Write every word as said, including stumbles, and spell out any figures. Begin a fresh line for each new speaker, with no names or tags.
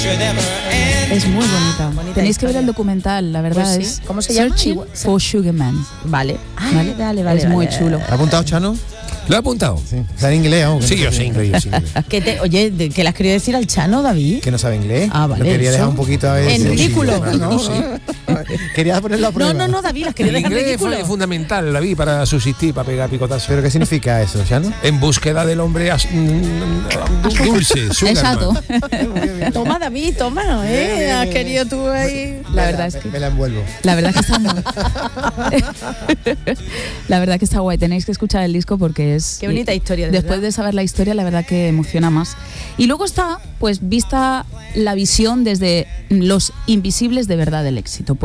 Es muy bonita. bonita Tenéis historia. que ver el documental, la verdad
pues sí.
es.
¿Cómo se llama?
Searching for Sugar Man.
Vale. Ah,
vale,
vale, vale.
Es
vale,
muy
vale.
chulo.
¿Lo ha apuntado Chano?
¿Lo he apuntado?
Sí. ¿Está en inglés? ¿O
sí, yo sé inglés, yo sé inglés.
¿Qué te, oye, de, ¿qué le has querido decir al Chano, David?
Que no sabe inglés.
Ah, vale.
Lo quería
eso.
dejar un poquito a ver.
En
si-
ridículo.
No, no, no. Quería ponerlo a prueba.
No, no, no, David, las quería
El
dejar en
inglés
ridículo.
es fundamental, David, para subsistir, para pegar picotazos.
¿Pero qué significa eso, Chano?
En búsqueda del hombre as- mm, dulce,
Exacto.
Sugarman.
Toma, David, toma, ¿eh? Has querido tú ahí.
La verdad es que
Me la envuelvo.
La verdad que está muy... La verdad que está guay. Tenéis que escuchar el disco porque es...
Qué bonita historia, de
Después
verdad.
de saber la historia, la verdad que emociona más. Y luego está, pues, vista la visión desde los invisibles de verdad del éxito.